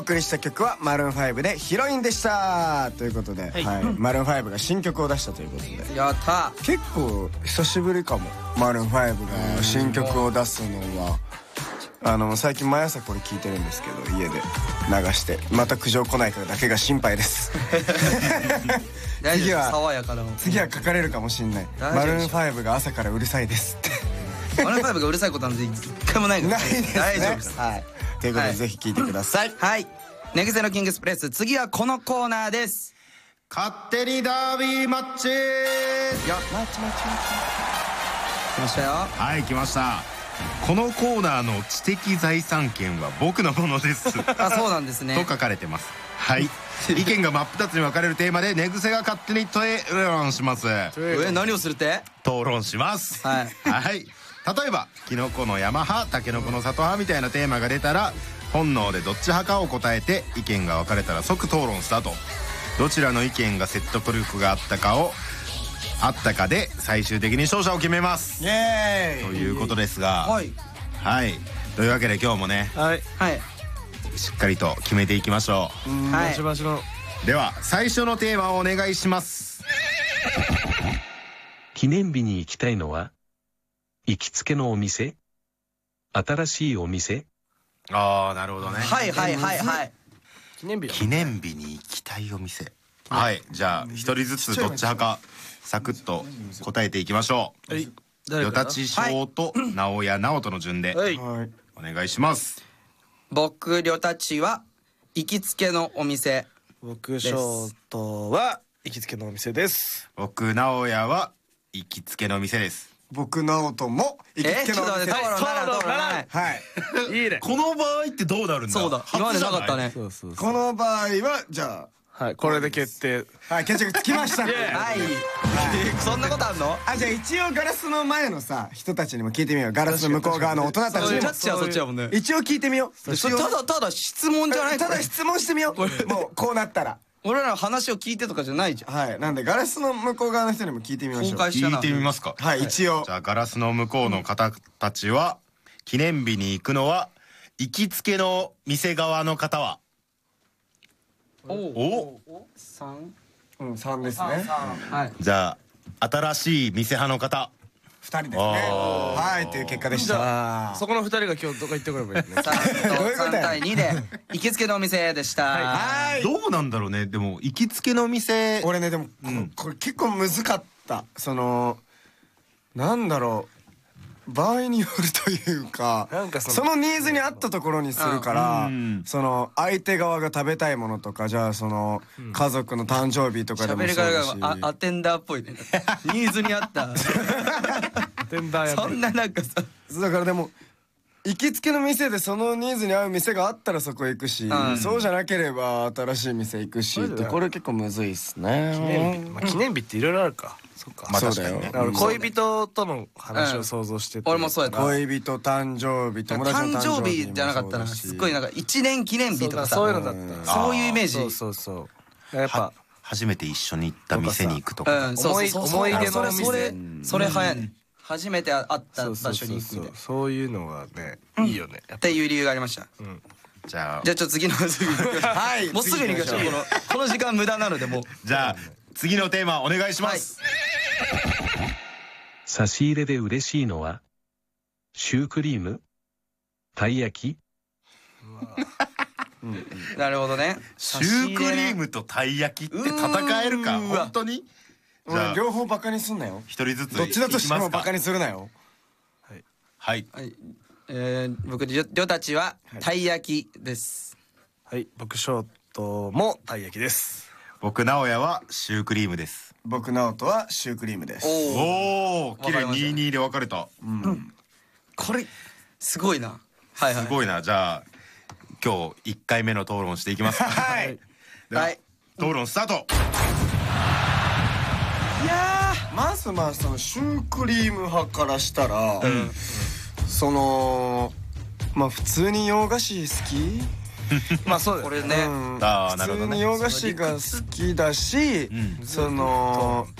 送りした曲はマルーン5でヒロインでしたということで、マルーン5が新曲を出したということで、 やった結構久しぶりかも。マルーン5が新曲を出すのは最近毎朝これ聞いてるんですけど、家で流してまた苦情来ないからだけが心配です次は爽やかな次は書かれるかもしんない。マルーン5が朝からうるさいですってマルーン5がうるさいことなんて一回もないからないですね。 大丈夫です。 はい、ということで、ぜひ聞いてください。 はい、寝癖のキングスプレス、次はこのコーナーです。 勝手にダービーマッチ。 よマッチ来ましたよ。 はい、来ました。このコーナーの知的財産権は僕のものですあ、そうなんですねと書かれてます。はい、意見が真っ二つに分かれるテーマで寝癖が勝手に討論します。 何をするって討論します。 はいはい、例えばキノコの山派、タケノコの里派みたいなテーマが出たら、本能でどっち派かを答えて、意見が分かれたら即討論スタート。どちらの意見が説得力があったかで最終的に勝者を決めます。 イエーイということですが、 はいというわけで今日もね、 はいしっかりと決めていきましょう。 はい、 では最初のテーマをお願いします。 記念日に行きたいのは行きつけのお店、新しいお店。 ああ、なるほどね。 はい記念日に行きたいお店。はい、じゃあ一人ずつどっち派かサクッと答えていきましょう。よたち翔と直哉直人の順でお願いします。 僕りょたちは行きつけのお店。 僕翔とは行きつけのお店です。 僕直哉は行きつけのお店です。 僕直人も行きつけのお店です。 はいいいね。 この場合ってどうなるんだ。 そうだ、今までなかったね。 この場合はじゃはい、これで決定。 あ、決着つきました。 はいそんなことあんの。 じゃあ一応ガラスの前のさ人たちにも聞いてみよう。ガラスの向こう側の大人たちにもそっちはもんね。 一応聞いてみよう。 ただ質問じゃない。 ただ質問してみよう。もうこうなったら俺らの話を聞いてとかじゃないじゃん。 はい、なんでガラスの向こう側の人にも聞いてみましょう。 聞いてみますか。 はい、一応。 じゃあガラスの向こうの方たちは、記念日に行くのは行きつけの店側の方はお 3ですね。 じゃあ新しい店派の方 2人ですね。はいという結果でした。 そこの2人が今日どこ行ってくればいいね。 3対2で行きつけのお店でした。 どうなんだろうね。でも行きつけの店、 俺ねでもこれ結構難かった。なんだろう、場合によるというか、そのニーズに合ったところにするから、相手側が食べたいものとか、じゃあ家族の誕生日とかでもそうだし、 喋り方がアテンダーっぽいね。ニーズに合ったそんななんかさ、 だからでも行きつけの店でそのニーズに合う店があったらそこ行くし、そうじゃなければ新しい店行くしって、これ結構むずいっすね。 記念日っていろいろあるか。そっか。 そうだよ。 恋人との話を想像してて、 俺もそうやった。 恋人、誕生日、友達の誕生日、 誕生日じゃなかったな。すっごいなんか1年記念日とかさ、 そういうのだった。 そういうイメージ。 そうやっぱ初めて一緒に行った店に行くとか、 思い出のお店。 それ早い。初めて会った場所に行くみたいな。 そういうのがね、いいよねっていう理由がありました。 じゃあちょっと次のはいもうすぐに行きましょう。この時間無駄なのでもう。 じゃあ次のテーマお願いします。 差し入れで嬉しいのはシュークリーム、たい焼き。 なるほどね。 シュークリームとたい焼きって戦えるか。本当に。 じゃあ両方バカにすんなよ。 一人ずつどっちだとしてもバカにするなよ。 はい。 僕りょたちはたい焼きです。 はい、僕翔ともたい焼きです。 僕直哉はシュークリームです。 僕直人はシュークリームです。 おお、綺麗に2-2で分かれた。 これすごいな。 すごいな。じゃあ今日1回目の討論していきます。はい。討論スタート。 いやまずそのシュークリーム派からしたら、普通に洋菓子好き。 まあそうこれね。 普通に洋菓子が好きだし、